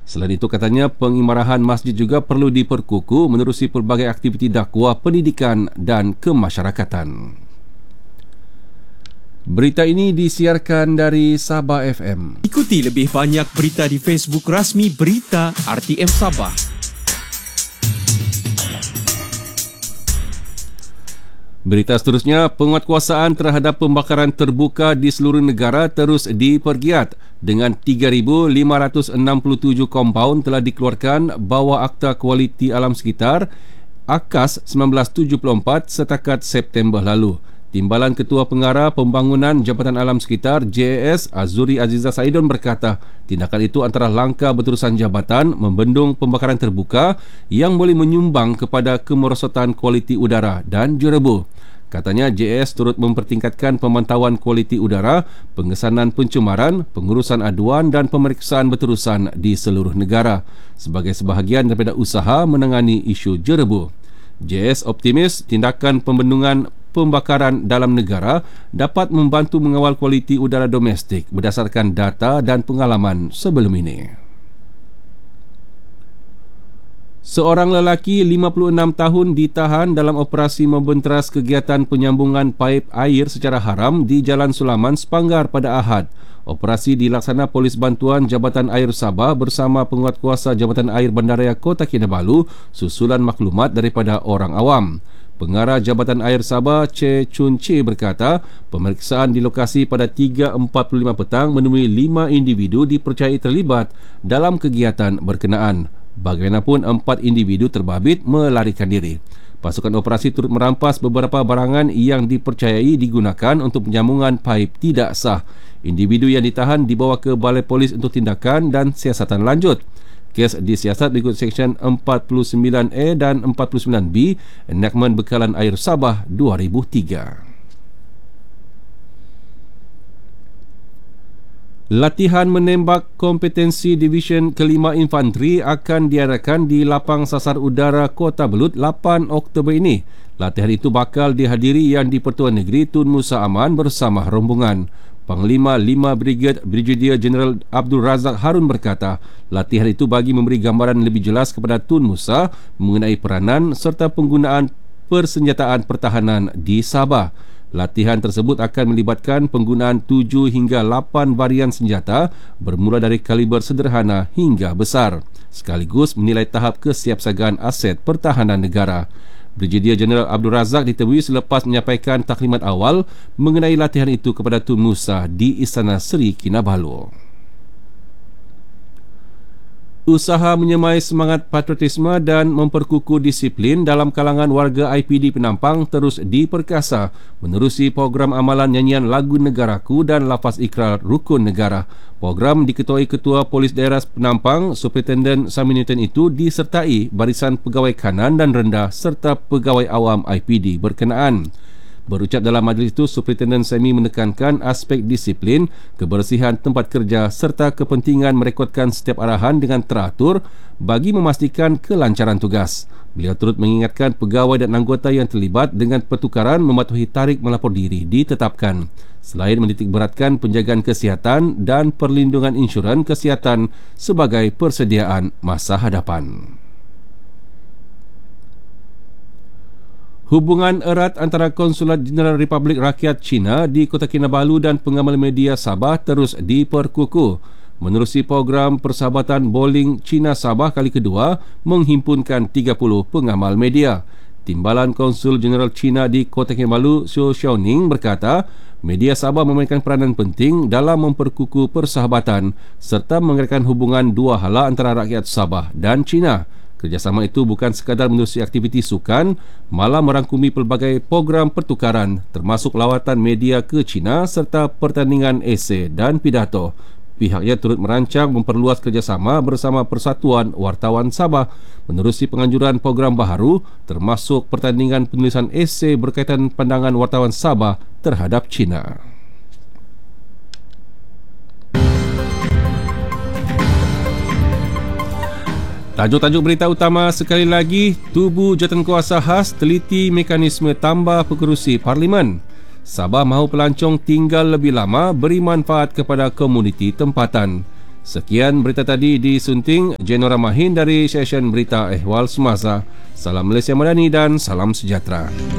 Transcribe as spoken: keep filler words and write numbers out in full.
Selain itu, katanya pengimarahan masjid juga perlu diperkukuh menerusi pelbagai aktiviti dakwah, pendidikan dan kemasyarakatan. Berita ini disiarkan dari Sabah F M. Ikuti lebih banyak berita di Facebook rasmi Berita R T M Sabah. Berita seterusnya, penguatkuasaan terhadap pembakaran terbuka di seluruh negara terus dipergiat. Dengan tiga ribu lima ratus enam puluh tujuh kompaun telah dikeluarkan bawah Akta Kualiti Alam Sekitar A K A S seribu sembilan ratus tujuh puluh empat setakat September lalu. Timbalan Ketua Pengarah Pembangunan Jabatan Alam Sekitar J A S Azuri Aziza Saidon berkata, tindakan itu antara langkah berterusan jabatan membendung pembakaran terbuka yang boleh menyumbang kepada kemerosotan kualiti udara dan jerebu. Katanya J A S turut mempertingkatkan pemantauan kualiti udara, pengesanan pencemaran, pengurusan aduan dan pemeriksaan berterusan di seluruh negara sebagai sebahagian daripada usaha menangani isu jerebu. J A S optimis tindakan pembendungan pembakaran dalam negara dapat membantu mengawal kualiti udara domestik berdasarkan data dan pengalaman sebelum ini. Seorang lelaki lima puluh enam tahun ditahan dalam operasi membenteras kegiatan penyambungan paip air secara haram di Jalan Sulaman, Sepanggar pada Ahad. Operasi dilaksana Polis Bantuan Jabatan Air Sabah bersama penguatkuasa Jabatan Air Bandaraya Kota Kinabalu susulan maklumat daripada orang awam. Pengarah Jabatan Air Sabah Che Chun Che berkata, pemeriksaan di lokasi pada tiga empat puluh lima petang menemui lima individu dipercayai terlibat dalam kegiatan berkenaan. Bagaimanapun, empat individu terbabit melarikan diri. Pasukan operasi turut merampas beberapa barangan yang dipercayai digunakan untuk penyambungan paip tidak sah. Individu yang ditahan dibawa ke Balai Polis untuk tindakan dan siasatan lanjut. Kes disiasat mengikut Seksyen empat puluh sembilan A dan empat puluh sembilan B Enakmen Bekalan Air Sabah dua ribu tiga. Latihan menembak kompetensi Divisyen Kelima Infanteri akan diadakan di Lapang Sasar Udara Kota Belud lapan Oktober ini. Latihan itu bakal dihadiri Yang di-Pertuan Negeri Tun Musa Aman bersama rombongan. Panglima lima Brigade Brigadier Jeneral Abdul Razak Harun berkata, latihan itu bagi memberi gambaran lebih jelas kepada Tun Musa mengenai peranan serta penggunaan persenjataan pertahanan di Sabah. Latihan tersebut akan melibatkan penggunaan tujuh hingga lapan varian senjata bermula dari kaliber sederhana hingga besar, sekaligus menilai tahap kesiapsiagaan aset pertahanan negara. Brigadier Jeneral Abdul Razak ditemui selepas menyampaikan taklimat awal mengenai latihan itu kepada Tun Musa di Istana Seri Kinabalu. Usaha menyemai semangat patriotisme dan memperkukuh disiplin dalam kalangan warga I P D Penampang terus diperkasa menerusi program amalan nyanyian lagu Negaraku dan lafaz ikrar rukun negara. Program diketuai Ketua Polis Daerah Penampang, Superintendent Saminuddin itu disertai barisan pegawai kanan dan rendah serta pegawai awam I P D berkenaan. Berucap dalam majlis itu, Superintendent Sami menekankan aspek disiplin, kebersihan tempat kerja serta kepentingan merekodkan setiap arahan dengan teratur bagi memastikan kelancaran tugas. Beliau turut mengingatkan pegawai dan anggota yang terlibat dengan pertukaran mematuhi tarikh melapor diri ditetapkan. Selain menitikberatkan penjagaan kesihatan dan perlindungan insurans kesihatan sebagai persediaan masa hadapan. Hubungan erat antara Konsulat Jeneral Republik Rakyat China di Kota Kinabalu dan pengamal media Sabah terus diperkukuh. Menerusi program Persahabatan Bowling China Sabah kali kedua menghimpunkan tiga puluh pengamal media. Timbalan Konsul Jeneral China di Kota Kinabalu, Xiao Xiaoning berkata, media Sabah memainkan peranan penting dalam memperkukuh persahabatan serta mengeratkan hubungan dua hala antara rakyat Sabah dan China. Kerjasama itu bukan sekadar menerusi aktiviti sukan, malah merangkumi pelbagai program pertukaran termasuk lawatan media ke China serta pertandingan esei dan pidato. Pihaknya turut merancang memperluas kerjasama bersama Persatuan Wartawan Sabah menerusi penganjuran program baharu termasuk pertandingan penulisan esei berkaitan pandangan wartawan Sabah terhadap China. Tajuk-tajuk berita utama sekali lagi, tubuh jawatankuasa khas teliti mekanisme tambah pengerusi Parlimen. Sabah mahu pelancong tinggal lebih lama beri manfaat kepada komuniti tempatan. Sekian berita tadi disunting Jenora Mahin dari Session Berita Ehwal Semasa. Salam Malaysia Madani dan salam sejahtera.